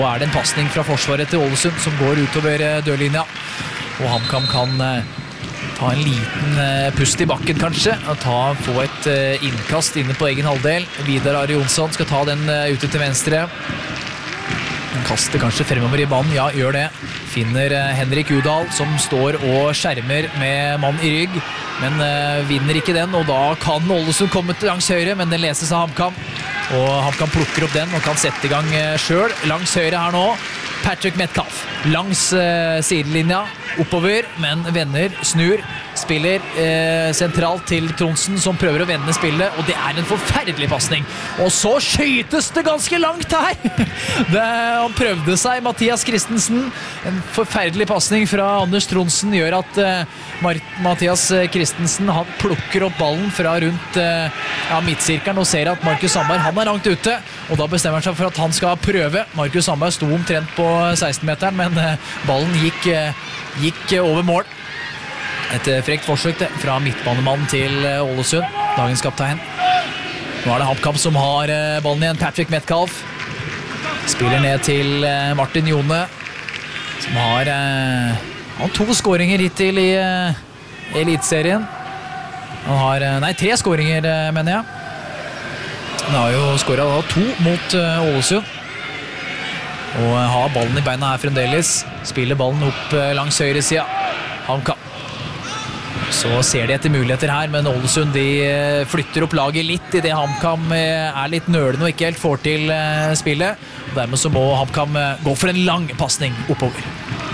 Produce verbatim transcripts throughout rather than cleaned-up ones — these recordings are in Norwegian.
Og er det en passning fra forsvaret til Ålesund som går utover dørlinja. Og HamKam kan ta en liten pust i bakken kanskje, og ta, få et innkast inne på egen halvdel. Vidar Ari Jonsson skal ta den ute til venstre. Han kaster kanskje fremover i banen, ja, gjør det. Finner Henrik Udal som står og skjermer med mann i rygg, men uh, vinner ikke den, og da kan Ålesund komme til langs høyre, men den leses av HamKam. Og HamKam plukker opp den og kan sette i gang uh, selv. Langs høyre her nå, Patrick Metcalf. Langs uh, sidelinja, oppover, men vender, snur, spiller eh, sentralt til Tronsen som prøver å vende spillet, og det er en forferdelig passning. Og så skytes det ganske langt her! det, han prøvde seg, Mathias Christensen. En forferdelig passning fra Anders Tronsen gjør at eh, Mathias Christensen han plukker opp ballen fra rundt eh, ja, midtsirkelen og ser at Markus Sandberg han er langt ute, og da bestemmer han seg for at han skal prøve. Markus Sandberg sto omtrent på seksten-meteren, men eh, ballen gikk, eh, gikk over mål. Et frekt forsøk det, fra midtbanemannen til Ålesund, dagens kaptein. Nå er det HamKam som har ballen igjen, Patrick Metcalf. Spiller ned til Martin Jone, som har, har to skåringer hittil i Elitserien. Han har, nei, tre skåringer, mener jeg. Han har jo skåret to mot Ålesund. Og har ballen i beina her fremdeles. Spiller ballen opp langs høyre siden. HamKam. Så ser de etter muligheter her, men Ålesund de flytter opp laget litt i det HamKam er litt nølende og ikke helt får til spillet. Og dermed så må HamKam gå for en lang passning oppover.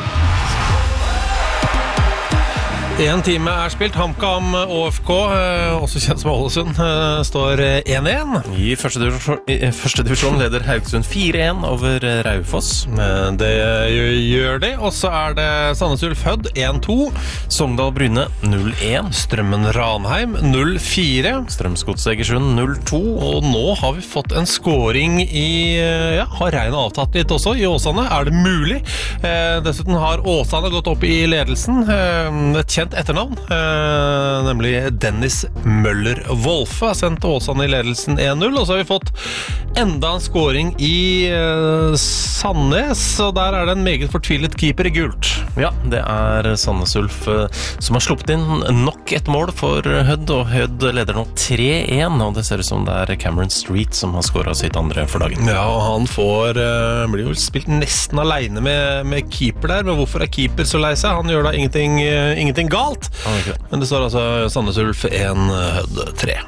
En time er spilt. HamKam og F K, også kjent som Ålesund, står én én. I første divisjon, i første divisjon leder Haugesund fire én over Raufoss. Det gjør de. Og så er det Sandnes Ulf Hødd én to. Sogndal Bryne null én. Strømmen Ranheim null fire. Strømsgods Egersund null to. Og nå har vi fått en scoring i, ja, har regnet avtatt litt også i Åsane. Er det mulig? Dessuten har Åsane gått opp i ledelsen. Et kjent etternavn, eh, nemlig Dennis Møller Wolfe har sendt Åsane i ledelsen én null, og så har vi fått enda en scoring i eh, Sandnes, og der er det en meget fortvilet keeper i gult. Ja, det er Sandnes Ulf eh, som har sluppet inn nok et mål for Hødd, og Hødd leder nå tre én, og det ser ut som det er Cameron Street som har scoret sitt andre for dagen. Ja, og han får, eh, blir jo spilt nesten alene med, med keeper der, men hvorfor er keeper så lei seg? Han gjør da ingenting, eh, ingenting galt. Men det står altså Sandnes Ulf én, Hødd tre.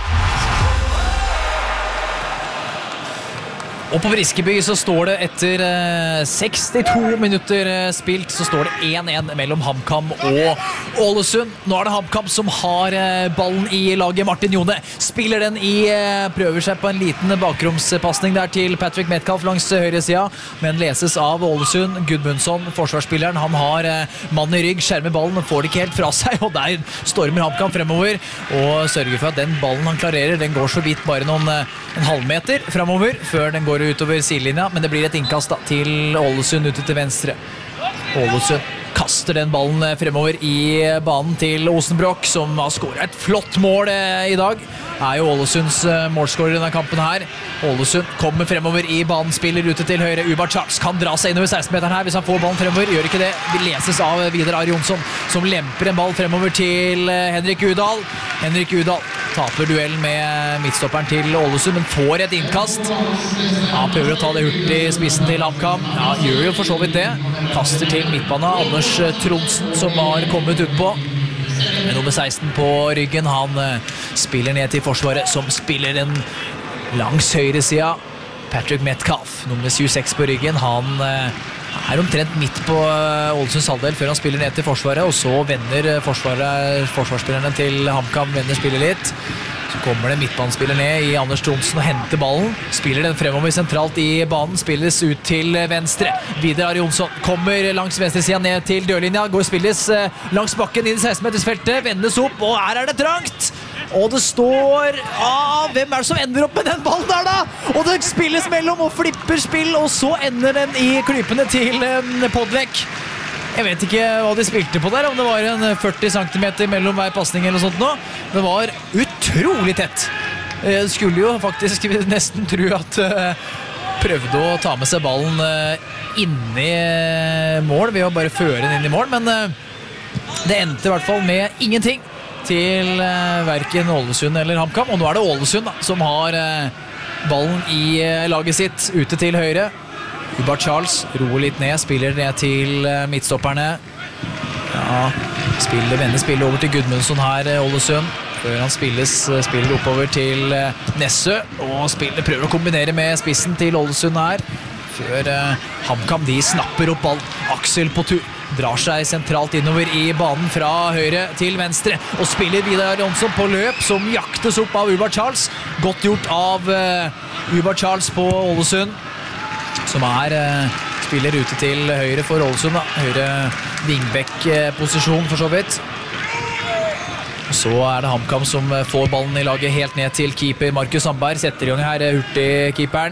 Og på Briskeby så står det etter eh, sekstito minutter eh, spilt, så står det én én mellom HamKam og Ålesund. Nå er det HamKam som har eh, ballen i laget. Martin Jone spiller den i, eh, prøver seg på en liten bakromspasning der til Patrick Metcalf langs høyre siden, men leses av Ålesund. Gudmundsson, forsvarsspilleren, han har eh, mann i rygg, skjermer ballen, får det ikke helt fra seg, og der stormer HamKam fremover, og sørger for at den ballen han klarerer, den går så vidt bare noen eh, en halvmeter fremover, før den går utover sidelinja, men det blir et innkast da, til Ålesund ute til venstre. Ålesund kaster den ballen fremover i banen til Osenbrokk, som har skåret et flott mål eh, i dag. Er jo Ålesunds eh, målskårer i denne kampen her. Ålesund kommer fremover i banen, spiller ute til høyre. Ubar Charles kan dra seg innover seksten-meteren her hvis han får ballen fremover. Gjør ikke det. Vi leses av Vidar Ari Jonsson, som lemper en ball fremover til eh, Henrik Udal. Henrik Udal taper duellen med midtstopperen til Ålesund, men får et innkast. Han prøver å ta det hurtig i spissen til HamKam. Ja, gjør jo for så vidt det. Kaster til midtbana Anders Tronsen, som har kommet ut på. Med nummer seksten på ryggen. Han uh, spiller ned til forsvaret, som spiller en langs høyre siden. Patrick Metcalf, nummer tjueseks på ryggen. Han uh, er omtrent midt på uh, Ålesunds halvdel før han spiller ned til forsvaret, og så vender uh, forsvarsspillerne til HamKam, vender spillet litt. Så kommer det midtbanespiller ned i Anders Tronsen og henter ballen. Spiller den fremover sentralt i banen. Spilles ut til venstre. Vidar Ari Jonsson kommer langs venstre siden ned til dørlinja. Går spilles langs bakken inn i seksten-metersfeltet. Vendes opp, og her er det trangt! Og det står... Ah, hvem er det som ender opp med den ballen der da? Og det spilles mellom og flipper spill, og så ender den i klypene til um, Podvek. Jeg vet ikke hva de spilte på der, om det var en førti centimeter mellom hver passning eller noe sånt nå. Det var utrolig tett. Jeg skulle jo faktisk nesten tro at uh, prøvde å ta med seg ballen inn i mål ved å bare føre den inn i mål, men det endte i hvert fall med ingenting til hverken Ålesund eller HamKam, og nå er det Ålesund da, som har ballen i laget sitt ute til høyre. Ubar Charles roer litt ned, spiller ned til midtstopperne. Ja, spiller, vender spillet over til Gudmundsson her, Ålesund. Før han spilles, spiller oppover til Nessø, og spiller, prøver å kombinere med spissen til Ålesund her. Før uh, HamKam, de snapper opp ball. Aksel på tur, drar seg sentralt innover i banen fra høyre til venstre, og spiller Vidar Jonsson på løp, som jaktes opp av Ubar Charles. Godt gjort av uh, Ubar Charles på Ålesund, som er uh, spiller ute til høyre for Ålesund, da. Høyre Vingbekk-posisjon for så vidt. Så er det HamKam som får ballen i laget helt ned til keeper Markus Sandberg. Setter i gang her hurtig keeperen.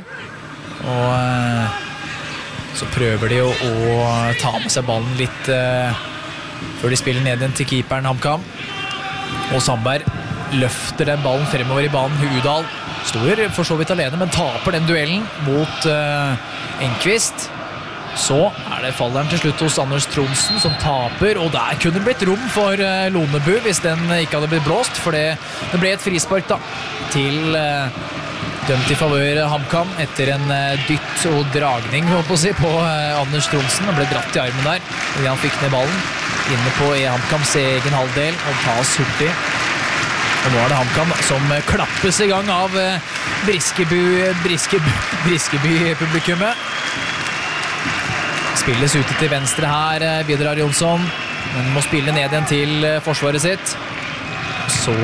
Og så prøver de å, å ta med seg ballen litt uh, før de spiller ned igjen til keeperen HamKam. Og Sandberg løfter den ballen fremover i banen. Hudal står for så vidt alene, men taper den duellen mot uh, Enqvist. Så er det falleren til slutt hos Anders Tronsen som taper, og der kunne det blitt rom for uh, Lonebu hvis den ikke hadde blitt blåst, for det, det ble et frispark da, til uh, dømt i favør HamKam etter en uh, dytt og dragning på, å si, på uh, Anders Tronsen. Han ble dratt i armen der, og han fikk ned ballen inne på e HamKams egen halvdel og tas hurtig. Og nå er det HamKam som uh, klappes i gang av uh, Briskeby, Briskeby, Briskeby-publikummet. Spilles ute til venstre her, Vidar Jonsson, men må spille ned igjen til forsvaret sitt. Så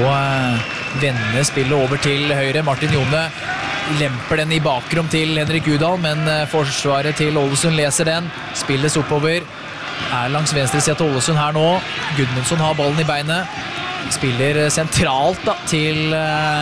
vender spillet over til høyre. Martin Jone lemper den i bakrom til Henrik Udal, men forsvaret til Ålesund leser den. Spilles oppover. Er langs venstre siden til Ålesund her nå. Gudmundsson har ballen i beinet. Spiller sentralt da, til,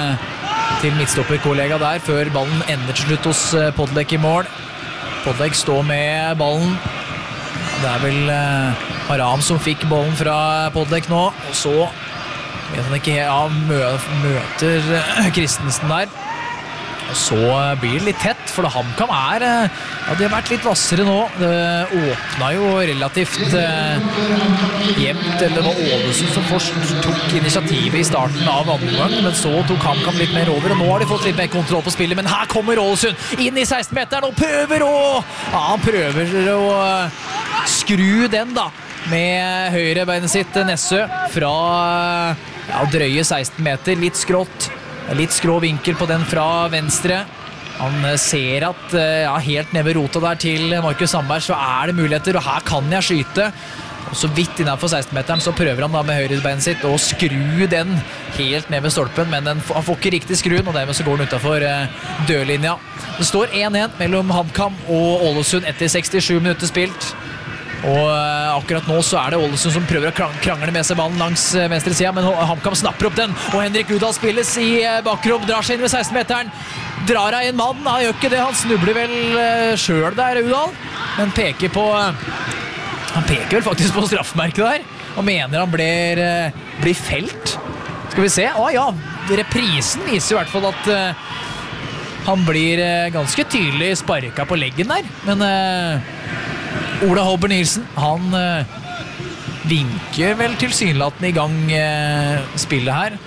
til midtstopperkollega der, før ballen ender til slutt hos Podlek i mål. Podlek står med ballen. Det er vel uh, Haram som fikk ballen fra Podlek nå, og så vet han ikke helt, ja, mø møter uh, Kristensen der. Og så uh, blir det litt tett, for det HamKam er uh, ja, det har vært litt vassere nå. Det åpna jo relativt uh, jevnt, eller det var Ålesund som først tok initiativet i starten av andre gang, men så tok HamKam litt mer over, og nå har de fått litt mer kontroll på spillet, men her kommer Ålesund inn i seksten-meteren og prøver å ja, han prøver å uh, skru den da, med høyre beinet sitt Nessø fra ja, drøye seksten meter, litt skrått, litt skrå vinkel på den fra venstre. Han ser at ja, helt ned ved rota der til Markus Sandberg så er det muligheter, og her kan jeg skyte. Og så vidt innenfor seksten-meteren så prøver han da med høyre beinet sitt å skru den helt ned ved stolpen, men den, han får ikke riktig skruen, og dermed så går den utenfor uh, dørlinja. Det står én én mellom HamKam og Ålesund etter sekstisju minutter spilt. Og uh, akkurat nå så er det Ålesund som prøver å krang krangle med seg ballen langs uh, venstre siden, men HamKam snapper opp den, og Henrik Udal spilles i uh, bakrom, drar seg inn ved seksten-meteren, drar av en mann, han gjør ikke det, han snubler vel uh, selv der, Udal, men peker på uh, han peker vel faktisk på straffemerket der, og mener han blir, uh, blir felt. Skal vi se, å ja, reprisen viser jo i hvert fall at uh, han blir uh, ganske tydelig sparket på leggen der, men uh, Ola Håber Nielsen, han øh, vinker vel tilsynelatende i gang øh, spillet her.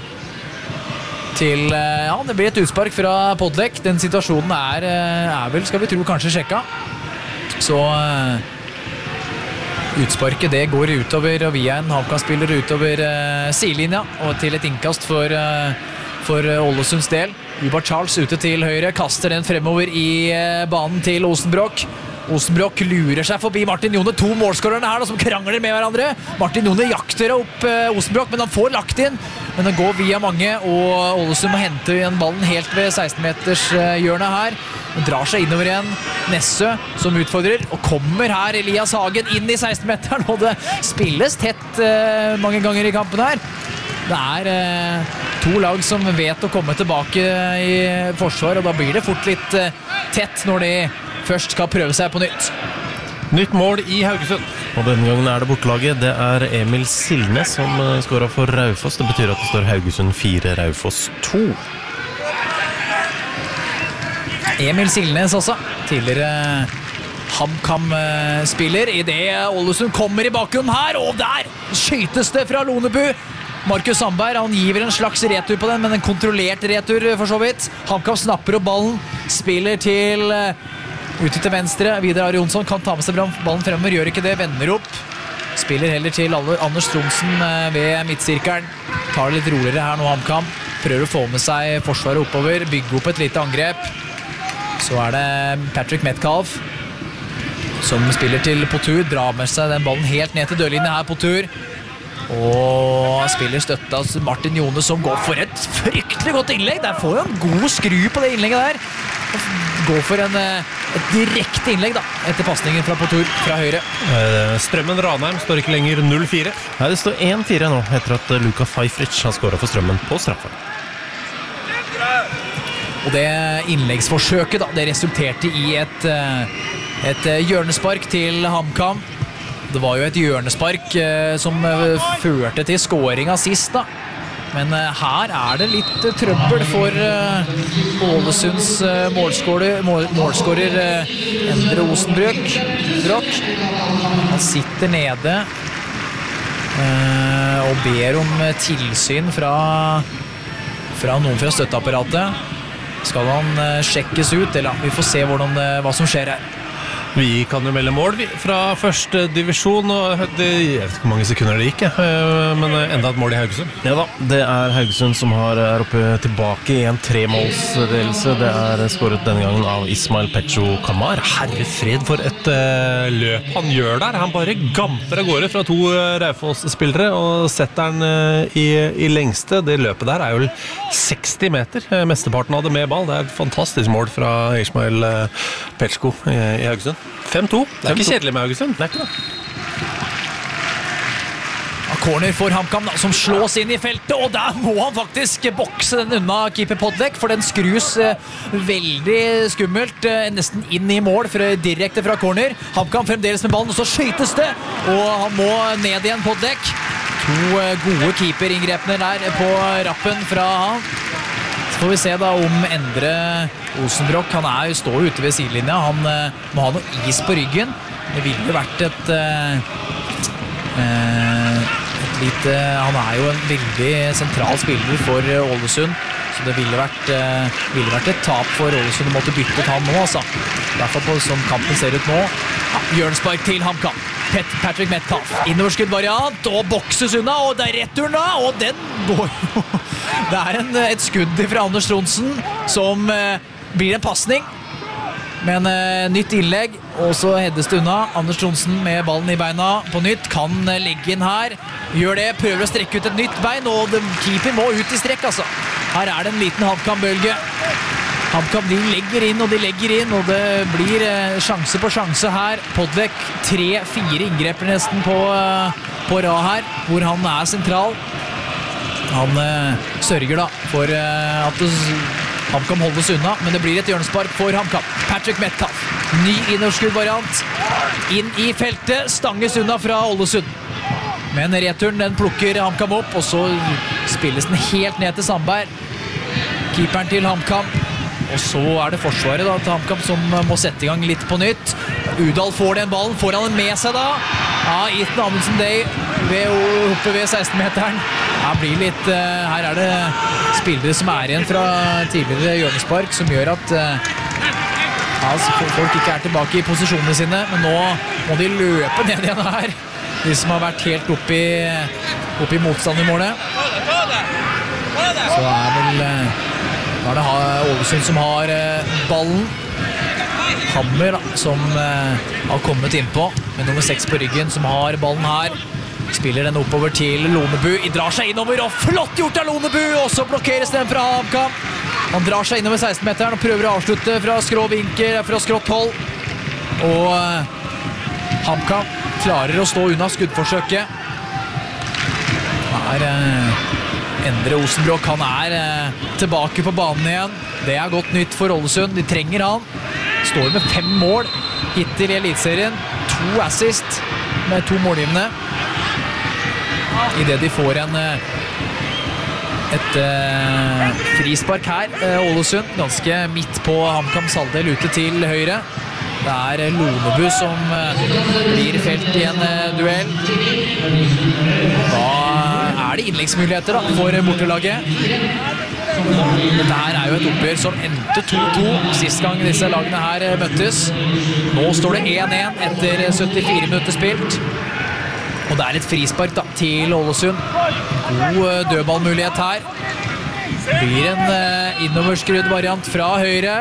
Til, øh, ja, det blir et utspark fra Podlek. Den situasjonen er, øh, er vel, skal vi tro, kanskje sjekka. Så øh, utsparket det går utover, og via en HamKam-spiller utover øh, sidelinja, og til et innkast for, øh, for Ålesunds del. Ubar Charles ute til høyre, kaster den fremover i øh, banen til Osenbrock. Osenbrock lurer seg forbi Martin Jone, to målskårerne her da, som krangler med hverandre. Martin Jone jakter opp eh, Osenbrock, men han får lagt inn. Men den går via mange, og Ålesund må hente igjen ballen helt ved seksten-meters eh, hjørnet her. Den drar seg innover igjen. Nessø som utfordrer, og kommer her Elias Hagen inn i seksten-meteren, og det spilles tett eh, mange ganger i kampen her. Det er eh, to lag som vet å komme tilbake i forsvar, og da blir det fort litt eh, tett når de først skal prøve seg på nytt. Nytt mål i Haugesund. Og denne gangen er det bortelaget. Det er Emil Silnes som skåret for Raufoss. Det betyr at det står Haugesund fire, Raufoss to. Emil Silnes også, tidligere HamKam-spiller. I det Ålesund kommer i bakgrunnen her, og der skytes det fra Lonebu. Markus Sandberg, han giver en slags retur på den, men en kontrollert retur for så vidt. HamKam snapper opp ballen, spiller til ute til venstre. Vidar Ari Jonsson kan ta med seg ballen fremover, gjør ikke det, vender opp. Spiller heller til Anders Tronsen ved midtsirkelen. Tar det litt roligere her nå, HamKam. Prøver å få med seg forsvaret oppover, bygge opp et lite angrep. Så er det Patrick Metcalf som spiller til Potur, drar med seg den ballen helt ned til dørlinjen her, Potur. Og spiller støtte av Martin Jone, som går for et fryktelig godt innlegg. Der får jo en god skru på det innlegget der. Går for en, et direkte innlegg da, etter passningen fra Potur fra høyre. Strømmen Ranheim står ikke lenger null fire. Nei, det står én fire nå, etter at Luka Fajfric har skåret for Strømmen på straffa. Og det innleggsforsøket da, det resulterte i et, et hjørnespark til HamKam. Det var jo et hjørnespark eh, som eh, førte til scoringa sist da. Men eh, her er det litt eh, trøbbel for eh, Ålesunds eh, målskårer, mål, målskårer eh, Endre Osenbrøk. Brok. Han sitter nede eh, og ber om tilsyn fra, fra noen fra støtteapparatet. Skal han eh, sjekkes ut, eller vi får se hvordan, eh, hva som skjer her. Vi kan jo melde mål vi, fra første divisjon, og det, jeg vet ikke hvor mange sekunder det gikk, men enda et mål i Haugesund. Ja da, det er Haugesund som har, er oppe tilbake i en tremålsledelse. Det er skåret denne gangen av Ismail Pecho Kamar. Herre fred for et uh, løp han gjør der. Han bare gamper av gårde fra to uh, Raufoss-spillere og setter den uh, i, i lengste. Det løpet der er jo seksti meter, uh, mesteparten av det med ball. Det er et fantastisk mål fra Ismail uh, Pecho i, i Haugesund. fem to. Det er ikke kjedelig med Haugesund. Det er ikke det. Corner for HamKam da, som slås inn i feltet, og der må han faktisk bokse den unna keeper Podlek, for den skrus eh, veldig skummelt, eh, nesten inn i mål fra, direkte fra corner. HamKam fremdeles med ballen, og så skytes det, og han må ned igjen Podlek. To eh, gode keeperingrepene der på rappen fra han. Så får vi se da om Endre Osenbrokk, han er, står ute ved sidelinja, han uh, må ha noe is på ryggen. Det ville vært et, uh, et lite, han er jo en veldig sentral spiller for uh, Ålesund, så det ville vært, uh, ville vært et tap for Ålesund å måtte bytte ut han nå, altså. I hvert fall på sånn kampen ser ut nå. Ja, hjørnespark til HamKam. Pet, Patrick Metcalf, innoverskudd variant, og bokses unna, og det er returen da, og den går jo. Det er en, et skudd fra Anders Tronsen, som eh, blir en passning, men eh, nytt innlegg, og så heades det unna. Anders Tronsen med ballen i beina på nytt, kan eh, legge inn her, gjør det, prøver å strekke ut et nytt bein, og det, keeper må ut i strekk, altså. Her er det en liten HamKam-bølge. HamKam, de legger inn, og de legger inn, og det blir eh, sjanse på sjanse her. Podlek, tre-fire inngreper nesten på, eh, på rad her, hvor han er sentral. Han eh, sørger da for eh, at HamKam holdes unna, men det blir et hjørnespark for HamKam. Patrick Metcalf, ny innoverskudd-variant. Inn i feltet, stanges unna fra Ålesund. Men returen, den plukker HamKam opp, og så spilles den helt ned til Sandberg. Keeperen til HamKam. Og så er det forsvaret da, til HamKam som må sette i gang litt på nytt. Udal får den ballen, får han den med seg da? Ja, Ethan Amundsen Day ved oppe ved seksten-meteren. Her blir litt, uh, her er det spillere som er igjen fra tidligere hjørnespark, som gjør at uh, altså, folk ikke er tilbake i posisjonene sine, men nå må de løpe ned igjen her. De som har vært helt oppe i, oppe i motstand i målet. Så er vel uh, nå er det Ålesund som har uh, ballen. Hammer da, som uh, har kommet innpå med nummer seks på ryggen, som har ballen her. Spiller den oppover til Lonebu. I drar seg innover, og flott gjort av Lonebu! Og så blokkeres den fra HamKam. Han drar seg innover seksten-meteren og prøver å avslutte fra skrå vinkel, fra skrått hold. Og uh, HamKam klarer å stå unna skuddforsøket. Her uh, Endre Osenbrokk, han er uh, tilbake på banen igjen. Det er godt nytt for Ålesund. De trenger han. Står med fem mål hittil i elitserien. To assist med to målgivende. I det de får en Et eh, frispark her, eh, Ålesund, ganske midt på HamKams halvdel ute til høyre. Det er eh, Lonebu som eh, blir felt i en eh, duell. Da er det innleggsmuligheter da, for bortelaget. Dette her er jo et oppgjør som endte to to sist gang disse lagene her eh, møttes. Nå står det én én etter syttifire minutter spilt. Og det er et frispark da, til Ålesund. God uh, dødballmulighet her. Blir en uh, innoverskrudd variant fra høyre.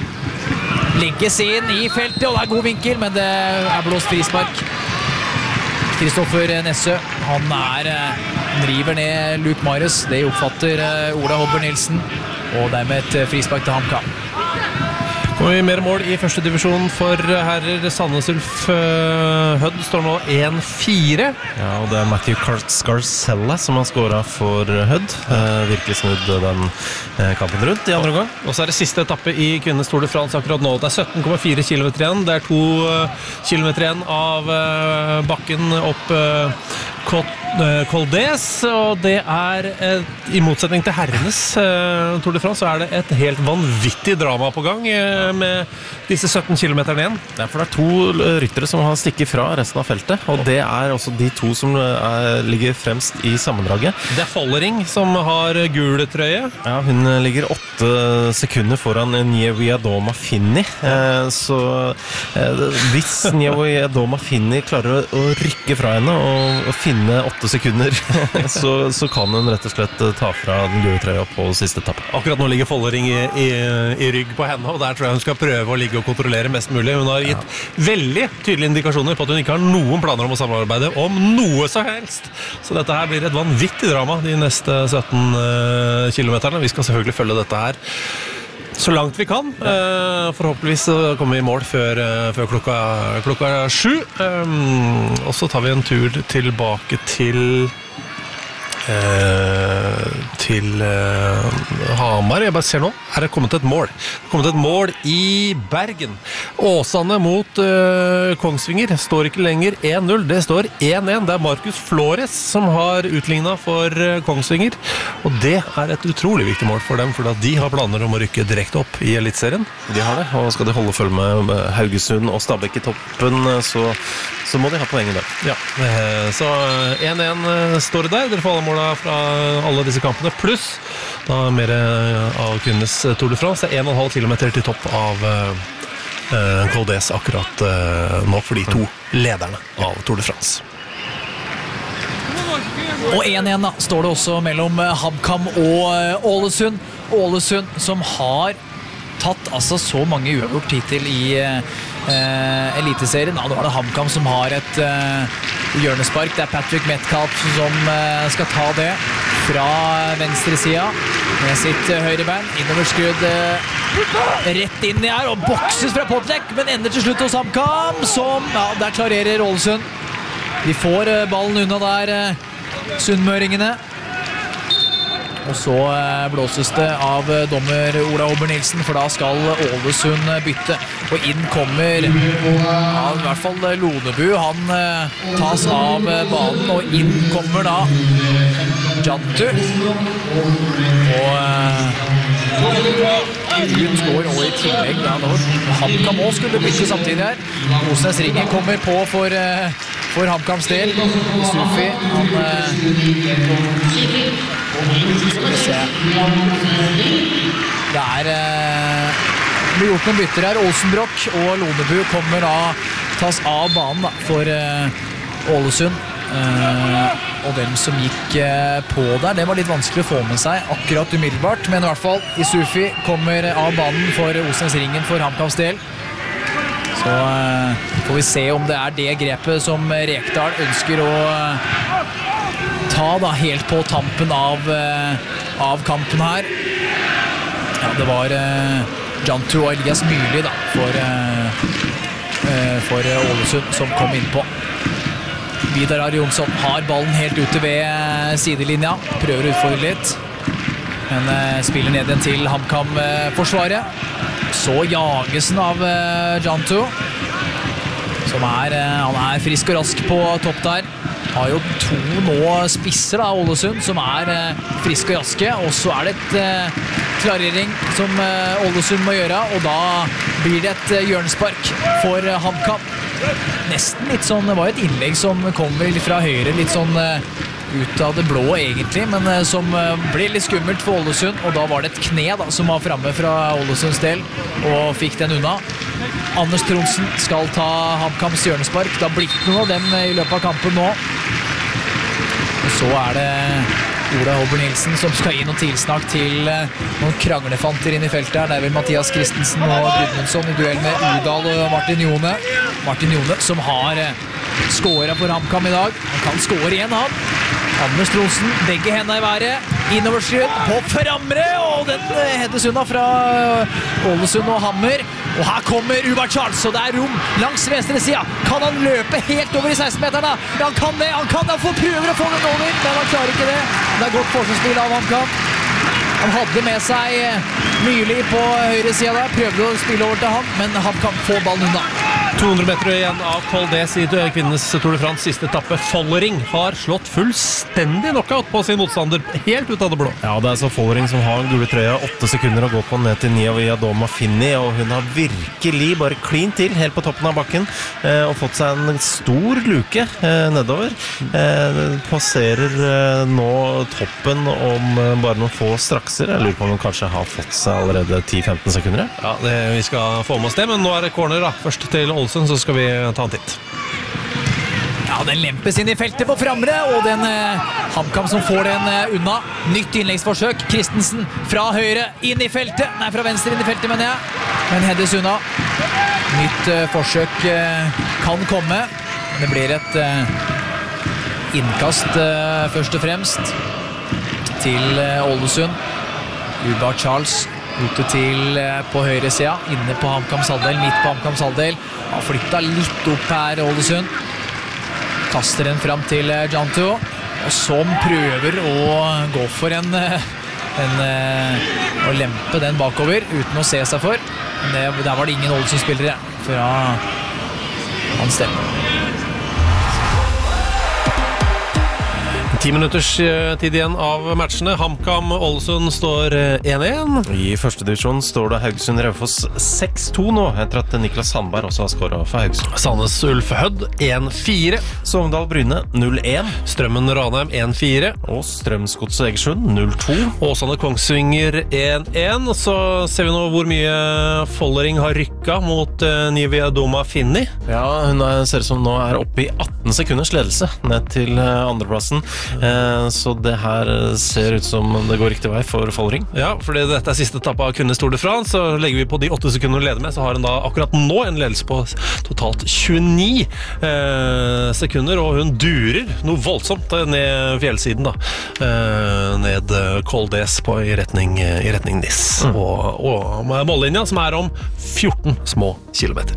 Legges inn i feltet, og det er god vinkel, men det er blåst frispark. Kristoffer Nessø, han er uh, driver ned Luke Mares. Det oppfatter uh, Ola Hobber Nilsen, og dermed et uh, frispark til HamKam. Og i mer mål i første divisjon for herrer. Sandnes Ulf uh, Hødd står nå én fire. Ja, og det er Matthew Scarcella som har skåret for Hødd. Uh, virkelig snudd den uh, kampen rundt i andre gang. Og så er det siste etappe i kvinnes Tour de France akkurat nå. Det er sytten komma fire kilometer igjen. Det er to uh, kilometer igjen av uh, bakken opp uh, Col d'Es, og det er et, i motsetning til herrenes uh, Tour de France, så er det et helt vanvittig drama på gang uh, med disse sytten kilometerne igjen. Det er for det er to ryttere som har stikket fra resten av feltet, og det er også de to som er, ligger fremst i sammendraget. Det er Follering som har gule trøye. Ja, hun ligger åtte sekunder foran Njewiadoma Finni, uh, så uh, hvis Njewiadoma Finni klarer å, å rykke fra henne og, og finne åtte sekunder så, så kan hun rett og slett ta fra den gule trøya på siste etappe. Akkurat nå ligger Follering i, i, i rygg på henne, og der tror jeg hun skal prøve å ligge og kontrollere mest mulig. Hun har gitt ja. veldig tydelige indikasjoner på at hun ikke har noen planer om å samarbeide om noe så helst. Så dette her blir et vanvittig drama de neste sytten uh, kilometerne. Vi skal selvfølgelig følge dette her så langt vi kan. Uh, forhåpentligvis kommer vi i mål før, uh, før klokka, klokka sju. Um, og så tar vi en tur tilbake til uh, til uh, Hamar. Jeg bare ser nå, her er kommet et mål. Det er kommet et mål i Bergen. Åsane mot uh, Kongsvinger står ikke lenger én null, det står én én. Det er Markus Flores som har utlignet for uh, Kongsvinger, og det er et utrolig viktig mål for dem, for at de har planer om å rykke direkte opp i Elitserien. De har det, og skal de holde følge med Haugesund og Stabæk i toppen, så, så må de ha poenget der. Ja, uh, så én én uh, står det der. Dere får alle målene fra alle disse kampene, pluss da mer av kvinnes Tour de France. Det er en og en halv kilometer til topp av uh, Col d'Es akkurat uh, nå for de to lederne av Tour de France. Og én én da, står det også mellom HamKam og Ålesund. Ålesund som har tatt altså så mange uavgjort hittil i eh, Eliteserien. Ja, nå er det HamKam som har et eh, hjørnespark. Det er Patrick Metcalf som eh, skal ta det fra venstre sida med sitt eh, høyrebein. Innoverskrudd eh, rett inn i her og bokses fra Potlek, men ender til slutt hos HamKam, som ja, der klarerer Ålesund. De får eh, ballen unna der, eh, sunnmøringene. Og så blåses det av dommer Ola Hobber Nilsen, for da skal Ålesund bytte. Og inn kommer ja, i hvert fall Lonebu. Han tas av banen, og inn kommer da Jantu. Og ut går og i tillegg da HamKam også skulle bytte samtidig her. Osnes Ringen kommer på for, for HamKams del. Sufi, han skal vi se. Det er eh, det blir gjort noen bytter her. Olsenbrokk og Lonebu kommer da tas av banen da, for eh, Ålesund. Eh, og hvem som gikk eh, på der, det var litt vanskelig å få med seg akkurat umiddelbart, men i hvert fall Isufi kommer av banen for Osnes Ringen for HamKams del. Så eh, får vi se om det er det grepet som Rekdal ønsker å eh, ta da helt på tampen av, uh, av kampen her. Ja, det var uh, Jantu og Elias Myrli da, for, uh, uh, for Ålesund som kom inn på. Vidar Ari Jonsson har ballen helt ute ved sidelinja, prøver å utfordre litt, men uh, spiller ned igjen til HamKam-forsvaret. Så jages den av uh, Jantu, som er, uh, han er frisk og rask på topp der. har jo to nå spisser da, Ålesund, som er eh, friske og raske, og så er det et eh, klarering som eh, Ålesund må gjøre, og da blir det et eh, hjørnespark for eh, HamKam. Nesten litt sånn, det var et innlegg som kom vel fra høyre, litt sånn eh, ut av det blå egentlig, men eh, som eh, ble litt skummelt for Ålesund, og da var det et kne da, som var fremme fra Ålesunds del, og fikk den unna. Anders Tronsen skal ta HamKams hjørnespark. Det har blitt noe av dem i løpet av kampen nå. Og så er det Ola Håber Nilsen som skal gi noen tilsnakk til noen kranglefanter inn i feltet her. Det er vel Mathias Christensen og Gudmundsson i duell med Udal og Martin Jone. Martin Jone som har skåret for HamKam i dag. Han kan skåre igjen, han. Anders Tronsen, begge hendene i været, innoverskudd på Framre, og den hedes unna fra Ålesund og Hammer. Og her kommer Ubar Charles, og det er rom langs venstre siden. Kan han løpe helt over i seksten-meterne? Ja, han kan det, han kan det, han prøver å få den over, men han klarer ikke det. Det er godt forsvarsspill av HamKam. Han hadde med seg Myrli på høyre siden der, prøvde å spille over til han, men HamKam får ballen unna. to hundre meter igjen av Col d'Es i kvinnenes Tour de France siste etappe. Follering har slått fullstendig knockout på sin motstander, helt ut av det blå. Ja, det er så Follering som har en gule trøya, åtte sekunder å gå på ned til Nia Viadoma Finni, og hun har virkelig bare klint til helt på toppen av bakken, eh, og fått seg en stor luke eh, nedover. Eh, passerer eh, nå toppen om eh, bare noen få strakser. Jeg lurer på om hun kanskje har fått seg allerede ti til femten sekunder. Ja, det, vi skal få med oss det, men nå er det corner da. Først til Ålesund, så skal vi ta en titt. Ja, den lempes inn i feltet på Framre, og den eh, HamKam som får den eh, unna. Nytt innleggsforsøk. Christensen fra høyre inn i feltet. Nei, fra venstre inn i feltet, mener jeg. Men heades unna. Nytt eh, forsøk eh, kan komme. Det blir et eh, innkast eh, først og fremst til eh, Ålesund. Ubar Charles ute til eh, på høyre sida, inne på HamKams halvdel, midt på HamKams halvdel. Han flytta litt opp her, Ålesund. Kaster den fram til eh, Janto, og som prøver å gå for en, en, en å lempe den bakover, uten å se seg for. Men det, der var det ingen Ålesund-spillere fra hans del. Ti minutters tid igjen av matchene. HamKam Ålesund står én én. I første divisjon står det Haugesund Raufoss seks to nå, etter at Niklas Sandberg også har skåret for Haugesund. Sandnes Ulf Hødd én fire. Sogndal Bryne null én. Strømmen Ranheim én fire. Og Strømsgodset Egersund null to. Åsane Kongsvinger én én. Så ser vi nå hvor mye Follering har rykka mot uh, Nia Viadoma Finni. Ja, hun er, ser ut som nå er oppe i atten sekunders ledelse ned til uh, andreplassen. Eh, så det her ser ut som det går riktig vei for Follering. Ja, fordi dette er siste etappe av kvinnenes Tour de France, så legger vi på de åtte sekunder hun leder med, så har hun da akkurat nå en ledelse på totalt tjueni eh, sekunder, og hun durer noe voldsomt ned fjellsiden da, eh, ned Col d'Es på i retning, i retning Nis, mm. og, og mållinja som er om fjorten små kilometer.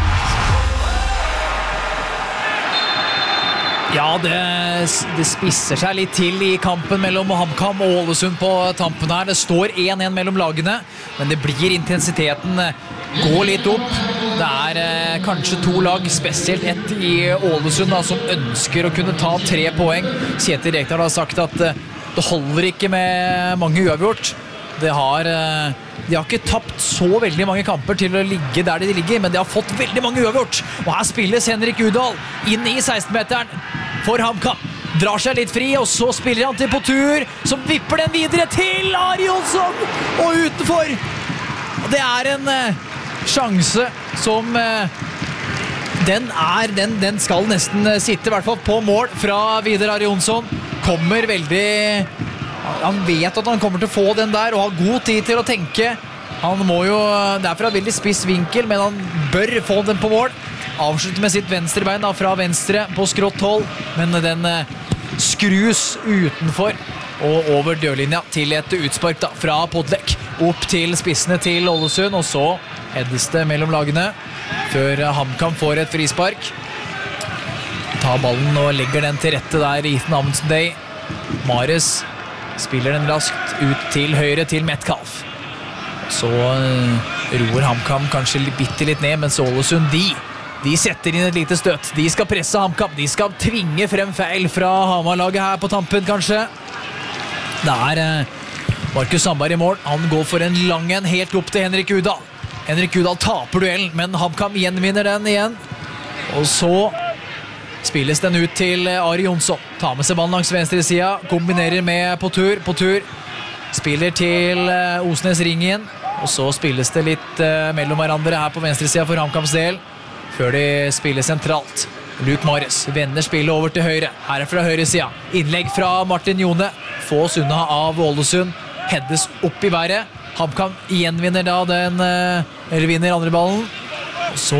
Ja, det, det spisser seg litt til i kampen mellom HamKam og Ålesund på tampen her. Det står én én mellom lagene, men det blir intensiteten gå litt opp. Det er eh, kanskje to lag, spesielt ett i Ålesund, da, som ønsker å kunne ta tre poeng. Kjetil Rekdal har sagt at eh, det holder ikke med mange uavgjort. Det har, eh, de har ikke tapt så veldig mange kamper til å ligge der de ligger, men de har fått veldig mange uavgjort. Og her spilles Henrik Udal inn i seksten-meteren for HamKam. Drar seg litt fri, og så spiller han til på tur, som vipper den videre til Ari Jonsson, og utenfor. Det er en eh, sjanse som eh, den, er, den, den skal nesten sitte, i hvert fall på mål fra Vidar Ari Jonsson. Kommer veldig... Han vet at han kommer til å få den der, og har god tid til å tenke. Han må jo... Det er fra veldig spiss vinkel, men han bør få den på mål. Avslutter med sitt venstre bein da, fra venstre på skrått hold, men den eh, skrus utenfor og over dørlinja til et utspark da, fra Podlek opp til spissene til Ålesund, og så heades det mellom lagene før HamKam får et frispark. Tar ballen og legger den til rette der, Ethan Amundsen Day. Mares spiller den raskt ut til høyre til Metcalf. Så uh, roer HamKam kanskje bitte litt ned, mens Ålesund de De setter inn et lite støt. De skal presse HamKam. De skal tvinge frem feil fra Hamar-laget her på tampen, kanskje. Det er eh, Markus Sandberg i mål. Han går for en lang en helt opp til Henrik Udal. Henrik Udal taper duellen, men HamKam gjenvinner den igjen. Og så spilles den ut til Ari Jonsson. Tar med seg ballen langs venstre sida. Kombinerer med på tur. På tur. Spiller til eh, Osnes ring igjen. Og så spilles det litt eh, mellom hverandre her på venstre sida for HamKams del. Før de spiller sentralt. Luke Mares vender spillet over til høyre. Her er fra høyre sida. Innlegg fra Martin Jone. Fås unna av Ålesund. Heddes opp i været. HamKam gjenvinner da den, eller vinner andre ballen. Og så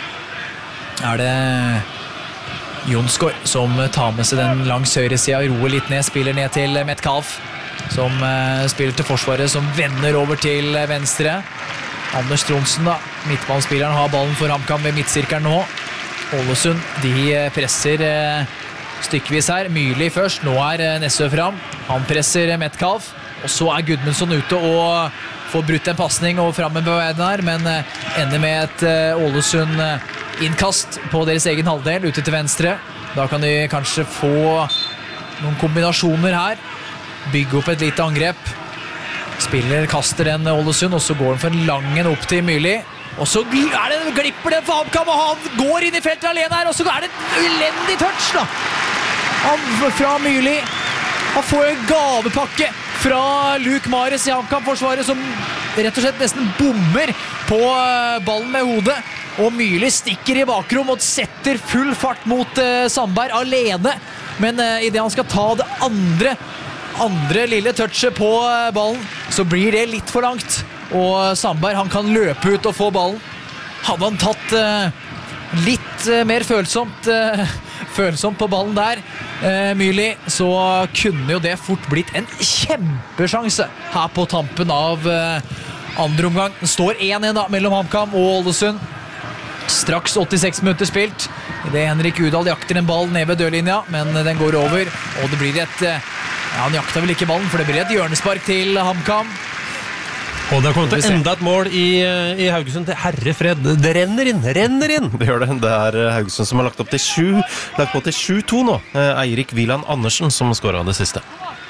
er det Jonsgaard som tar med seg den langs høyre sida. Roer litt ned, spiller ned til Metcalf. Som spiller til forsvaret, som vender over til venstre. Anders Tronsen da, midtballspilleren har ballen for HamKam ved midtsirkelen nå. Ålesund, de presser eh, stykkevis her. Myrli først, nå er eh, Nessø fram. Han presser eh, Metcalf, og så er Gudmundsson ute og får brutt en passning og frem med beveiden her, men eh, ender med et eh, Ålesund eh, innkast på deres egen halvdel, ute til venstre. Da kan de kanskje få noen kombinasjoner her. Bygge opp et lite angrep. Spiller kaster den Ålesund, og så går han for en lang en opp til Myrli. Og så er det, glipper den for HamKam, og han går inn i feltet alene her, og så er det et elendig touch da. Han, fra Myrli. Han får en gavepakke fra Luke Mares i HamKam-forsvaret, som rett og slett nesten bommer på ballen med hodet. Og Myrli stikker i bakrom og setter full fart mot uh, Sandberg alene. Men uh, i det han skal ta det andre andre lille touchet på ballen, så blir det litt for langt. Og Sandberg, han kan løpe ut og få ballen. Hadde han tatt uh, litt uh, mer følsomt, uh, følsomt på ballen der, uh, Myrli, så kunne jo det fort blitt en kjempesjanse her på tampen av uh, andre omgang. Det står én én da, mellom HamKam og Ålesund. Straks åttiseks minutter spilt. I det Henrik Udal jakter en ball ned ved dørlinja, men den går over, og det blir et uh, Ja, han jakta vel ikke ballen, for det blir et hjørnespark til HamKam. Og det har kommet til enda et mål i, i Haugesund til herrefred. Det renner inn, renner inn! Det gjør det. Det er Haugesund som har lagt opp til sju, lagt på til sju to nå. Eirik Wieland Andersen som skåret det siste.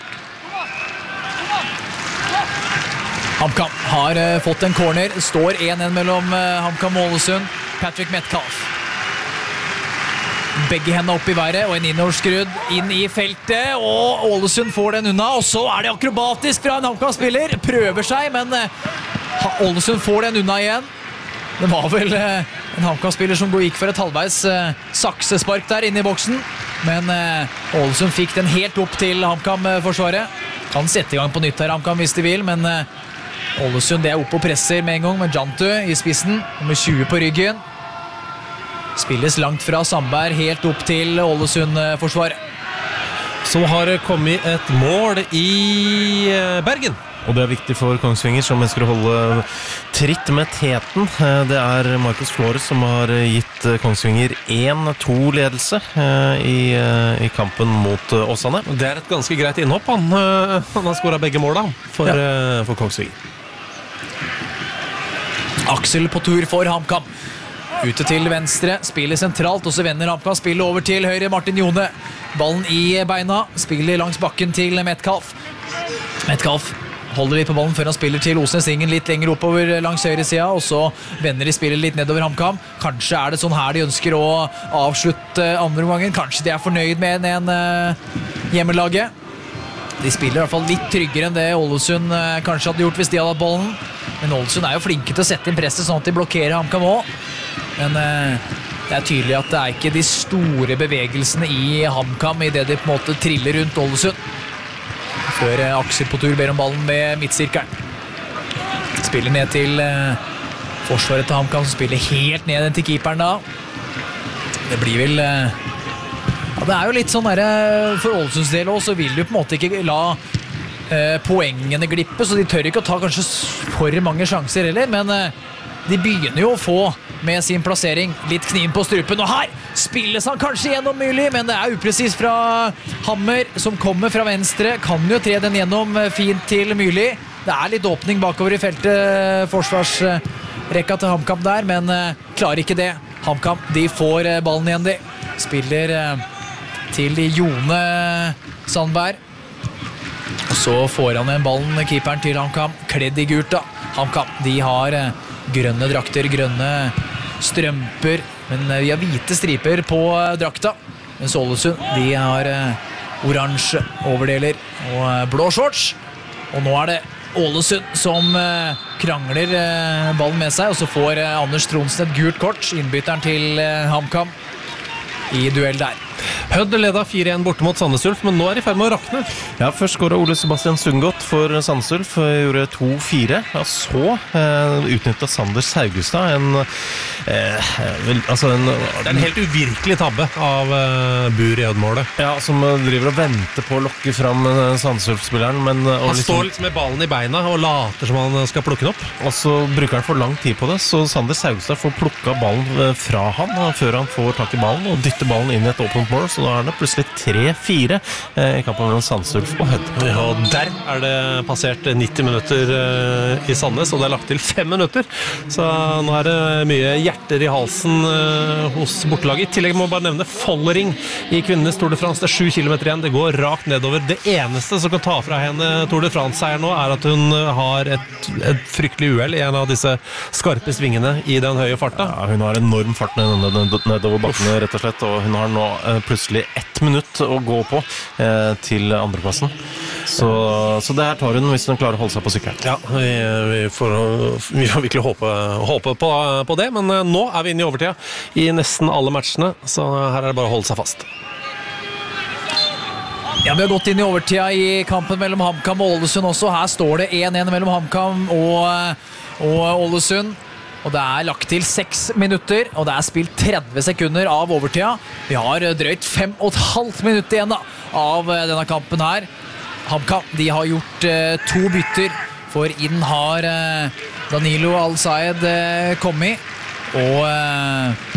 HamKam har uh, fått en corner. Står én én mellom uh, HamKam og Ålesund. Patrick Metcalf. Begge hendene opp i været, og en innoverskrudd inn i feltet, og Ålesund får den unna, og så er det akrobatisk fra en HamKam-spiller. Prøver seg, men uh, Ålesund får den unna igjen. Det var vel uh, en HamKam-spiller som gikk for et halvveis uh, saksespark der inne i boksen, men uh, Ålesund fikk den helt opp til HamKam-forsvaret. Kan sette i gang på nytt her, HamKam, hvis de vil, men uh, Ålesund det er oppe og presser med en gang, med Jantu i spissen, med tjue på ryggen. Spilles langt fra Sandberg helt opp til Ålesund-forsvaret. Så har det kommet et mål i Bergen. Og det er viktig for Kongsvinger, som ønsker å holde tritt med teten. Det er Marcus Flores som har gitt Kongsvinger én to ledelse i, i kampen mot Åsane. Det er et ganske greit innhopp. Han, han har skåret begge mål da, for, ja. for Kongsvinger. Aksel på tur for HamKam. Ute til venstre, spiller sentralt, og så vender HamKam spillet over til høyre. Martin Jone, ballen i beina, spiller langs bakken til Metcalf. Metcalf holder litt på ballen før han spiller til Osnes Ingen litt lenger oppover langs høyre sida, og så vender de spillet litt nedover HamKam. Kanskje er det sånn her de ønsker å avslutte andre omgangen. Kanskje de er fornøyd med en, en hjemmelaget. De spiller i hvert fall litt tryggere enn det Ålesund kanskje hadde gjort hvis de hadde hatt ballen. Men Ålesund er jo flinke til å sette inn presset sånn at de blokkerer HamKam også. Men eh, det er tydelig at det er ikke de store bevegelsene i HamKam i det de på en måte triller rundt Ålesund. Før eh, Aksel på tur ber om ballen med midtsirkelen. Spiller ned til eh, forsvaret til HamKam, som spiller helt ned til keeperen da. Det blir vel... Eh, ja, det er jo litt sånn der, for Ålesunds del også, så vil du på en måte ikke la eh, poengene glippe, så de tør ikke å ta kanskje for mange sjanser heller, men eh, de begynner jo å få med sin plassering litt kniven på strupen, og her spilles han kanskje gjennom Myrli, men det er upresis fra Hammer som kommer fra venstre, kan jo tre den gjennom fint til Myrli. Det er litt åpning bakover i feltet, forsvarsrekka til HamKam der, men klarer ikke det. HamKam, de får ballen igjen, de. Spiller til Jone Sandberg. Og så får han en ballen, keeperen til HamKam, kledd i gult da. HamKam, de har grønne drakter, grønne strømper, men vi har hvite striper på drakta. Mens Ålesund, de har oransje overdeler og blå shorts. Og nå er det Ålesund som krangler ballen med seg, og så får Anders Tronsen et gult kort, innbytteren til HamKam i duell der. Hødd leda fire en borte mot Sandnes Ulf, men nå er de i ferd med å rakne. Ja, først skåret Ole Sebastian Sundgodt for Sandnes Ulf, gjorde to fire. Ja, så eh, utnyttet Sander Saugestad en, eh, vel, altså en... Det er en helt uvirkelig tabbe av eh, Bur i Hødd-målet. Ja, som driver og venter på å lokke fram Sandnes Ulf-spilleren, men... Han liksom, står liksom med ballen i beina og later som han skal plukke den opp. Og så bruker han for lang tid på det, så Sander Saugestad får plukka ballen fra han, før han får tak i ballen, og dytter ballen inn i et åpent mål, så da er det plutselig tre fire i kampen mellom Sandnes Ulf og Hødd. Ja, og der er det passert nitti minutter i Sandnes, og det er lagt til fem minutter. Så nå er det mye hjerter i halsen hos bortelaget. I tillegg må man bare nevne Follering i kvinnenes Tour de France. Det er sju kilometer igjen, det går rakt nedover. Det eneste som kan ta fra henne Tour de France-seier nå, er at hun har et, et fryktelig uhell i en av disse skarpe svingene i den høye farta. Ja, hun har enorm fart nedover bakkene, rett og slett, og hun har nå plutselig ett minutt å gå på eh, til andreplassen. Så, så det her tar hun hvis hun klarer å holde seg på sykkelen. Ja, vi, vi, får, vi får virkelig håpe, håpe på, på det, men nå er vi inne i overtida i nesten alle matchene, så her er det bare å holde seg fast. Ja, vi har gått inn i overtida i kampen mellom HamKam og Ålesund også. Her står det en en mellom HamKam og, og Ålesund. Og det er lagt til seks minutter, og det er spilt tretti sekunder av overtida. Vi har drøyt fem og et halvt minutt igjen da, av denne kampen her. HamKam, de har gjort uh, to bytter, for inn har uh, Danilo Al-Sayed uh, kommet. Og, uh,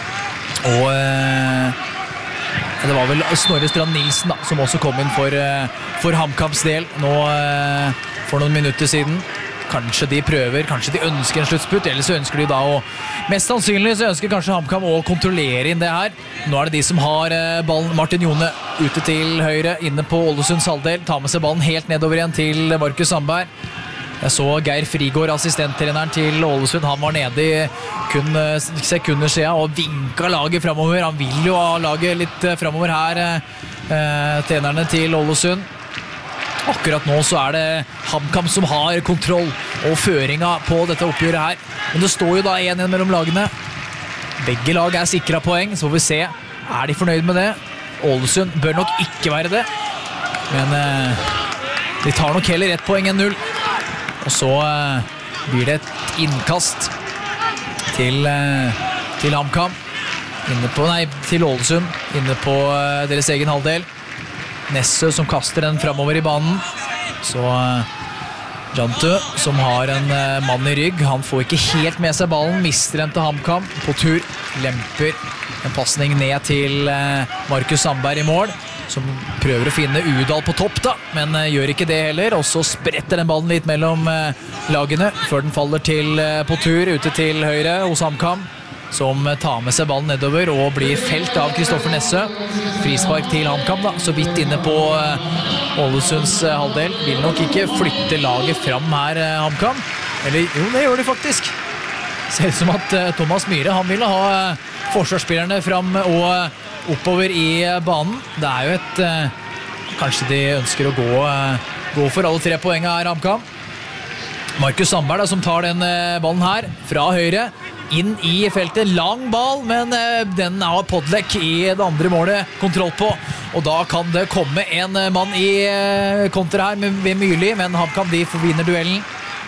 og uh, det var vel Snorre Strand Nilsen da, som også kom inn for, uh, for HamKams del nå uh, for noen minutter siden. Kanskje de prøver, kanskje de ønsker en sluttspurt, eller så ønsker de da å... Mest sannsynlig så ønsker kanskje HamKam å kontrollere inn det her. Nå er det de som har ballen. Martin Jone ute til høyre, inne på Ålesunds halvdel. Tar med seg ballen helt nedover igjen til Markus Sandberg. Jeg så Geir Frigård, assistenttreneren til Ålesund. Han var nede i kun sekunder siden og vinket laget fremover. Han vil jo ha laget litt fremover her, eh, trenerne til Ålesund. Akkurat nå så er det HamKam som har kontroll og føringa på dette oppgjøret her. Men det står jo da en en mellom lagene. Begge lag er sikret poeng, så får vi se. Er de fornøyd med det? Ålesund bør nok ikke være det. Men eh, de tar nok heller ett poeng enn null. Og så eh, blir det et innkast til, eh, til HamKam. Inne på, nei, til Ålesund. Inne på eh, deres egen halvdel. Nesse som kaster den fremover i banen. Så uh, Jantu som har en uh, mann i rygg. Han får ikke helt med seg ballen. Mister den til HamKam. På tur lemper en passning ned til uh, Markus Sandberg i mål. Som prøver å finne Udal på topp da. Men uh, gjør ikke det heller. Og så spretter den ballen litt mellom uh, lagene. Før den faller til uh, på tur ute til høyre hos HamKam. Som tar med seg ballen nedover og blir felt av Kristoffer Nesse. Frispark til HamKam da, så vidt inne på Ålesunds halvdel. Vil nok ikke flytte laget fram her, HamKam. Eller jo, det gjør de faktisk. Ser ut som at Thomas Myhre, han ville ha forsvarsspillerne fram og oppover i banen. Det er jo et, kanskje de ønsker å gå, gå for alle tre poengene her, HamKam. Markus Sandberg da, som tar den ballen her fra høyre. Inn i feltet, lang ball, men uh, den har Podlek i det andre målet kontroll på. Og da kan det komme en uh, mann i uh, konter her med, med Myrli, men HamKam de vinner duellen.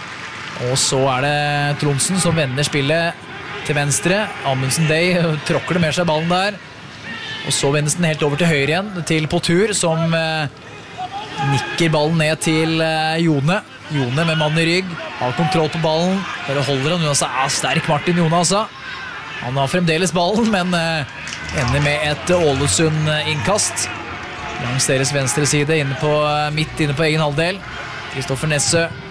Og så er det Tronsen som vender spillet til venstre. Amundsen Day uh, tråkker det med seg ballen der. Og så vendes den helt over til høyre igjen, til på tur, som uh, nikker ballen ned til uh, Jone. Jone med mann i rygg, har kontroll på ballen. Bare holder han, altså er sterk Martin Jone altså. Han har fremdeles ballen, men uh, ender med et Ålesund-innkast. Langs deres venstre side, inne på, uh, midt inne på egen halvdel. Kristoffer Nesse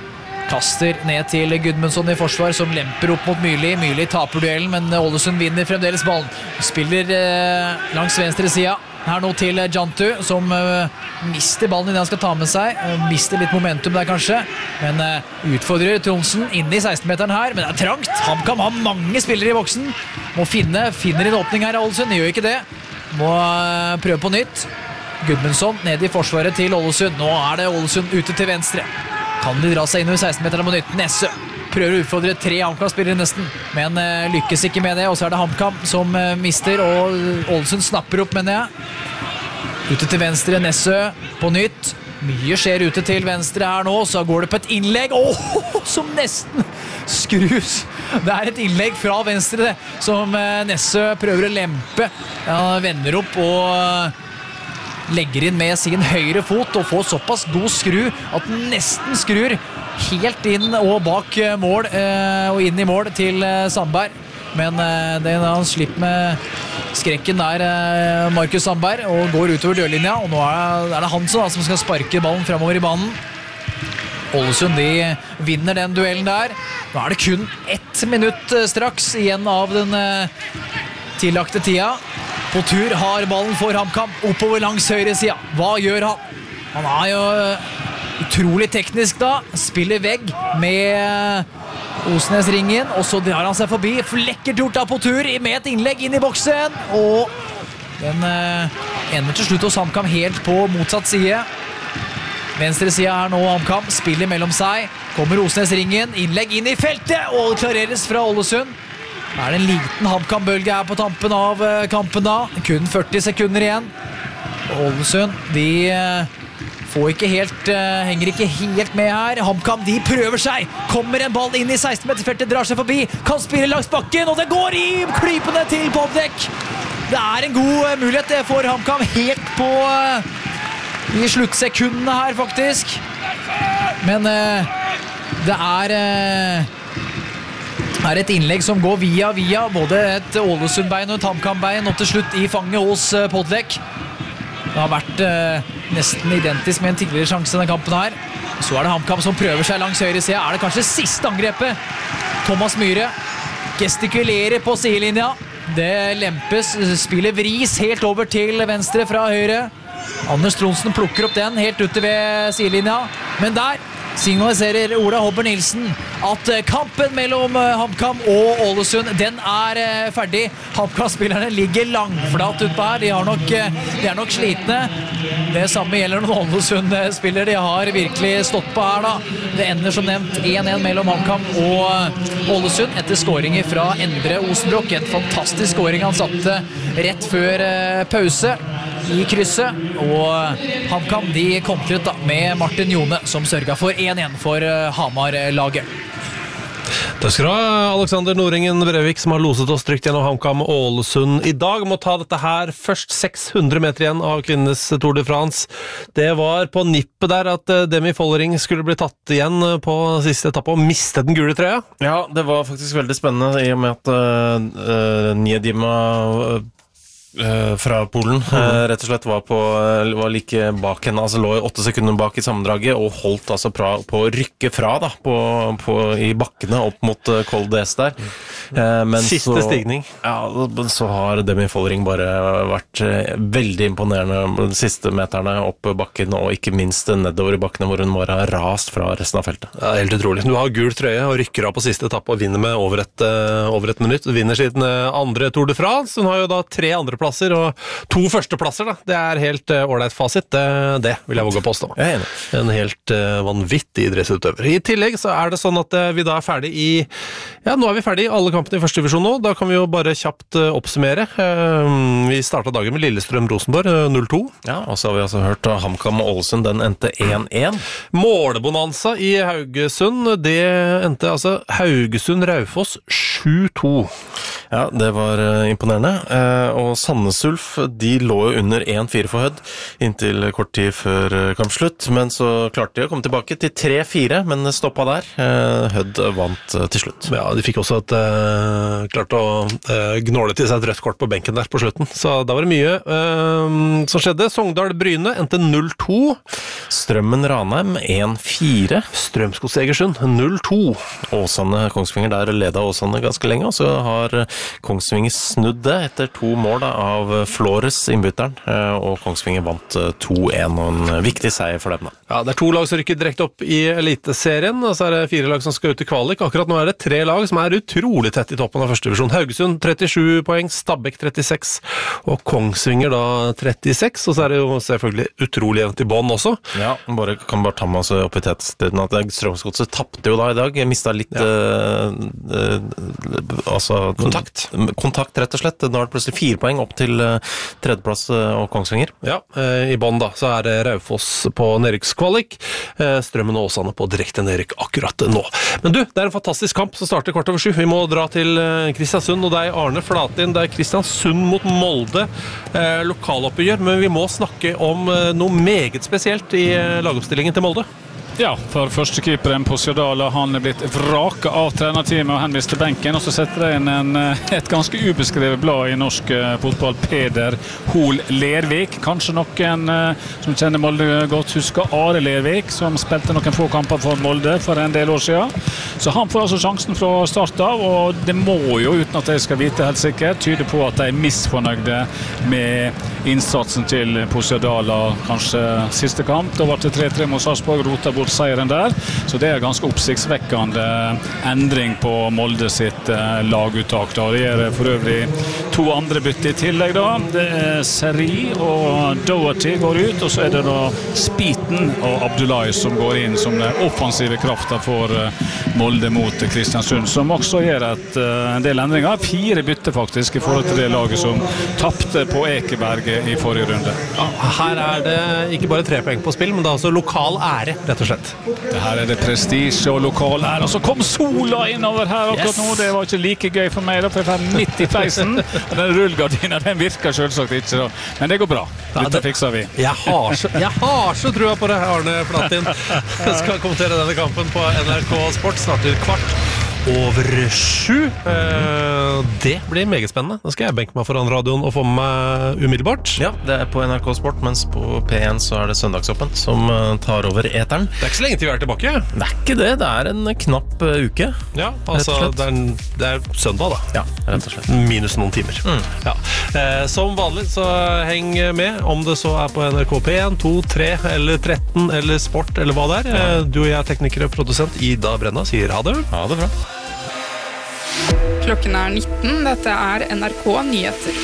Kaster ned til Gudmundsson i forsvar, som lemper opp mot Myrli. Myrli taper duellen, men Ålesund vinner fremdeles ballen. Spiller eh, langs venstre sida. Her nå til Jantu, som eh, mister ballen i det han skal ta med seg. Eh, mister litt momentum der kanskje, men eh, utfordrer Tronsen inn i seksten-meteren her. Men det er trangt. HamKam har mange spillere i boksen. Må finne, finner en åpning her, Ålesund. Gjør ikke det. Må eh, prøve på nytt. Gudmundsson ned i forsvaret til Ålesund. Nå er det Ålesund ute til venstre. Kan de dra seg inn i seksten-meteren på nytt? Nesse prøver å utfordre tre HamKam-spillere nesten, men uh, lykkes ikke med det, og så er det HamKam som uh, mister, og Ålesund snapper opp, mener jeg. Ute til venstre, Nesse på nytt. Mye skjer ute til venstre her nå, så går det på et innlegg, åh, som nesten skrus. Det er et innlegg fra venstre, det, som uh, Nesse prøver å lempe. Han vender opp og uh, legger inn med sin høyre fot og får såpass god skru at den nesten skrur helt inn og bak mål eh, og inn i mål til eh, Sandberg. Men eh, det er han slipper med skrekken der, eh, Markus Sandberg, og går utover dørlinja, og nå er det, er det han som, da, som skal sparke ballen fremover i banen. Ålesund, de vinner den duellen der. Nå er det kun ett minutt eh, straks igjen av den eh, tillagte tida. På tur har ballen for HamKam oppover langs høyre sida. Hva gjør han? Han er jo utrolig teknisk da. Spiller vegg med Osnes-ringen, og så drar han seg forbi. Lekkert gjort da på tur med et innlegg inn i boksen. Og den eh, ender til slutt hos HamKam helt på motsatt side. Venstre sida her nå HamKam. Spiller mellom seg. Kommer Osnes-ringen. Innlegg inn i feltet, og klareres fra Ålesund. Det er en liten HamKam-bølge her på tampen av kampen da. Kun førti sekunder igjen. Ålesund, de får ikke helt, henger ikke helt med her. HamKam, de prøver seg. Kommer en ball inn i seksten-meterfeltet, drar seg forbi. Kan spille langs bakken, og det går i klypene til Podlek. Det er en god mulighet for HamKam helt på i sluttsekundene her, faktisk. Men det er... er et innlegg som går via via både et Ålesund-bein og et HamKam-bein, og til slutt i fanget hos uh, Podlek. Det har vært uh, nesten identisk med en tidligere sjanse denne kampen her. Så er det HamKam som prøver seg langs høyre side. Er det kanskje siste angrepet? Thomas Myhre gestikulerer på sidelinja. Det lempes, spiller vris helt over til venstre fra høyre. Anders Tronsen plukker opp den helt ute ved sidelinja. Men der signaliserer Ola Hobber Nilsen at kampen mellom HamKam og Ålesund, den er ferdig. HamKam-spillerne ligger langflat utpå her. De, har nok, de er nok slitne. Det samme gjelder noen Ålesund-spillere. De har virkelig stått på her da. Det ender som nevnt én én mellom HamKam og Ålesund etter skåringer fra Endre Osenbrokk. En fantastisk skåring han satte rett før pause i krysset, og HamKam de kontret da med Martin Jone som sørget for én én for Hamar-laget. Takk skal du ha, Alexander Norringen Brevik, som har loset oss trygt gjennom HamKam og Ålesund i dag. Må ta dette her først. Seks hundre meter igjen av kvinnenes Tour de France. Det var på nippet der at Demi Follering skulle bli tatt igjen på siste etappe og miste den gule trøya. Ja, det var faktisk veldig spennende i og med at uh, Niedima uh, fra Polen, mm. rett og slett var, på, var like bak henne, altså lå åtte sekunder bak i sammendraget og holdt altså pra, på å rykke fra da, på, på, i bakkene opp mot Col d'Es der. Mm. Men Siste så, stigning. Ja, så har Demi Follering bare vært veldig imponerende de siste meterne opp bakken, og ikke minst nedover i bakkene hvor hun må ha rast fra resten av feltet. Ja, helt utrolig. Du har gul trøye og rykker av på siste etappe og vinner med over et, over et minutt. Du vinner siden andre Tour de France. Hun har jo da tre andre plasser og to førsteplasser da. Det er helt ålreit uh, fasit. Det, det vil jeg våge å påstå. Jeg er enig. En helt uh, vanvittig idrettsutøver. I tillegg så er det sånn at uh, vi da er ferdig i ja, nå er vi ferdig i alle kampene i første divisjon nå. Da kan vi jo bare kjapt uh, oppsummere. Uh, vi startet dagen med Lillestrøm-Rosenborg uh, null to. Ja, og så har vi altså hørt uh, HamKam og Ålesund, den endte én én. Målebonanza i Haugesund, det endte altså Haugesund-Raufoss sju to. Ja, det var uh, imponerende. Uh, og Sandnes Ulf, de lå jo under én fire for Hødd inntil kort tid før uh, kampslutt, men så klarte de å komme tilbake til tre fire, men stoppa der. Uh, Hødd vant uh, til slutt. Ja, de fikk også et uh, uh, klarte å uh, gnåle til seg et rødt kort på benken der på slutten. Så da var det mye uh, som skjedde. Sogndal-Bryne endte null to. Strømmen-Ranheim en fire. Strømskog-Egersund null to. Åsane-Kongsvinger, der leda Åsane ganske lenge, og så har Kongsvinger snudd det etter to mål da, av Flores, innbytteren, og Kongsvinger vant to en, og en viktig seier for dem da. Ja, det er to lag som rykker direkte opp i Eliteserien, og så er det fire lag som skal ut i kvalik. Akkurat nå er det tre lag som er utrolig tett i toppen av første divisjon. Haugesund trettisju poeng, Stabæk trettiseks, og Kongsvinger da trettiseks, og så er det jo selvfølgelig utrolig jevnt i bånd også. Ja, bare, kan bare ta med oss opp i tettstillen at Strømsgodset tappte jo da i dag, mistet litt ja. uh, uh, altså, kontakt. Kontakt rett og slett. Nå er det plutselig fire poeng opp til uh, tredjeplass uh, og Kongsvinger. Ja, uh, i bånd da, så er det Raufoss på nedrykkskvalik, uh, Strømmen og Åsane på direkte nedrykk akkurat nå. Men du, det er en fantastisk kamp som starter kvart over sju. Vi må dra til Kristiansund, og det er Arne Flatin. Det er Kristiansund mot Molde, eh, lokaloppgjør, men vi må snakke om eh, noe meget spesielt i eh, lagoppstillingen til Molde. Ja, for første keeperen på Sjødala, han er blitt vraket av trenerteamet og henvist til benken, og så setter det inn en, et ganske ubeskrevet blad i norsk fotball, Peder Hol Lervik. Kanskje noen som kjenner Molde godt husker Are Lervik, som spilte noen få kamper for Molde for en del år siden. Så han får altså sjansen fra start av, og det må jo, uten at jeg skal vite helt sikkert, tyde på at de er misfornøyde med innsatsen til Sjødala. Kanskje siste kamp, da var det tre tre mot Sarpsborg, rota bort seieren der, så det er ganske oppsiktsvekkende endring på Molde sitt eh, laguttak da. Det er for øvrig to andre bytte i tillegg da. Det er Seri og Doherty går ut, og så er det da Spiten og Abdullahi som går inn som den offensive kraften for eh, Molde mot Kristiansund, som også gjør et, eh, en del endringer. Fire bytte faktisk i forhold til det laget som tappte på Ekeberget i forrige runde. Ja, her er det ikke bare tre poeng på spill, men det er også lokal ære, rett og slett. Det her er det prestige og lokal ære, og så kom sola innover her akkurat yes. nå. Det var ikke like gøy for meg da, for jeg er midt i feisen. Den rullgardinen, den virker selvsagt ikke da. Men det går bra. Dette fikser vi. Jeg har så, jeg har så trua på det, Arne Flatin. Jeg skal kommentere denne kampen på N R K Sport, starter kvart over sju. Det blir meget spennende. Da skal jeg benke meg foran radioen og få med meg umiddelbart. Ja, det er på N R K Sport, mens på P en så er det Søndagsåpen som tar over eteren. Det er ikke så lenge til vi er tilbake. Det er ikke det, det er en knapp uke. Ja, altså det er, en, det er søndag da. Ja, rett og slett. Minus noen timer. Mm. Ja. Eh, som vanlig så heng med, om det så er på N R K P en, to, tre eller tretten eller sport eller hva det er. Ja. Du og jeg, tekniker og produsent Ida Brenna, sier ha det. Ha det bra. Klokken er nitten, dette er N R K Nyheter.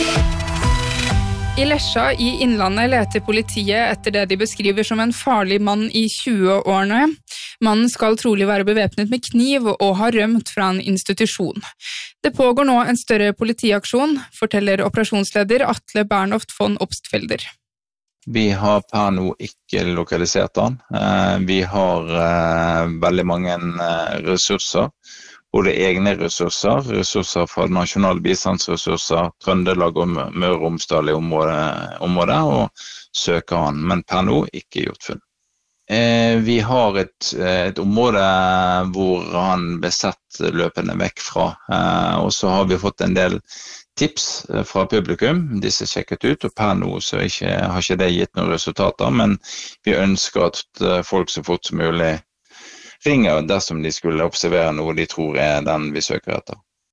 I Lesja i Innlandet leter politiet etter det de beskriver som en farlig mann i tjue-årene. Mannen skal trolig være bevæpnet med kniv og har rømt fra en institusjon. Det pågår nå en større politiaksjon, forteller operasjonsleder Atle Bernhoft von Obstfelder. Vi har per nå ikke lokalisert han. Vi har veldig mange ressurser. Både egne ressurser, ressurser fra nasjonale bistandsressurser, Trøndelag og Møre og Romsdal i området, området, og søker han, men per nå ikke gjort funn. Eh, vi har et, et område hvor han ble sett løpende vekk fra, eh, og så har vi fått en del tips fra publikum, disse sjekket ut, og per nå så ikke, har ikke det gitt noen resultater, men vi ønsker at folk så fort som mulig ringer dersom de skulle observere noe de tror er den vi søker etter.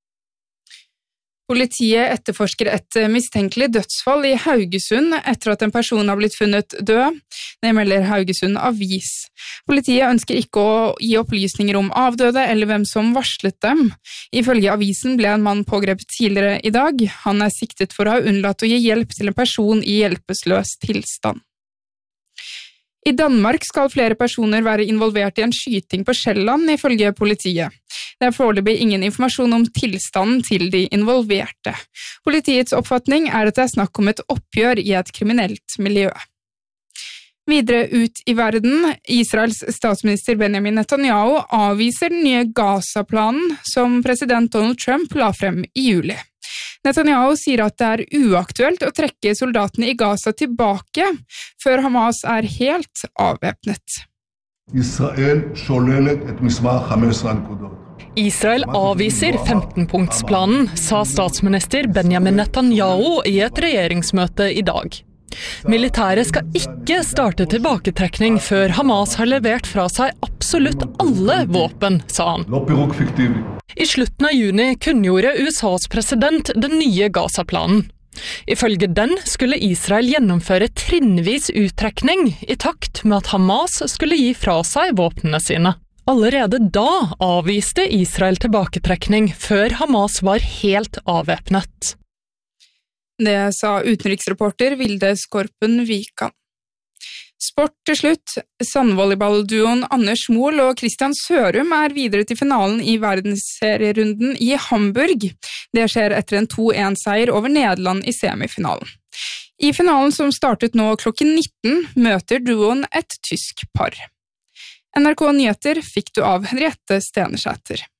Politiet etterforsker et mistenkelig dødsfall i Haugesund etter at en person har blitt funnet død. Det melder Haugesund Avis. Politiet ønsker ikke å gi opplysninger om avdøde eller hvem som varslet dem. Ifølge avisen ble en mann pågrepet tidligere i dag. Han er siktet for å ha unnlatt å gi hjelp til en person i hjelpeløs tilstand. I Danmark skal flere personer være involvert i en skyting på Sjælland, ifølge politiet. Det er foreløpig ingen informasjon om tilstanden til de involverte. Politiets oppfatning er at det er snakk om et oppgjør i et kriminelt miljø. Videre ut i verden, Israels statsminister Benjamin Netanyahu avviser den nye Gaza-planen som president Donald Trump la frem i juli. Netanyahu sier at det er uaktuelt å trekke soldatene i Gaza tilbake før Hamas er helt avvæpnet. ישראל שוללת את מסמך חמש עשרה הנקודות. Israel avviser femten-punktsplanen, sa statsminister Benjamin Netanyahu i et regjeringsmøte i dag. Militæret skal ikke starte tilbaketrekning før Hamas har levert fra seg absolutt alle våpen, sa han. I slutten av juni kunngjorde U S A's president den nye Gaza-planen. Ifølge den skulle Israel gjennomføre trinnvis uttrekning i takt med at Hamas skulle gi fra seg våpnene sine. Allerede da avviste Israel tilbaketrekning før Hamas var helt avvæpnet. Det sa utenriksreporter Vilde Skorpen Vika. Sport til slutt. Sandvolleyballduoen Anders Mohl og Christian Sørum er videre til finalen i verdensserierunden i Hamburg. Det skjer etter en to en seier over Nederland i semifinalen. I finalen som startet nå klokken nitten møter duoen et tysk par. N R K Nyheter fikk du av Henriette Stenersæter.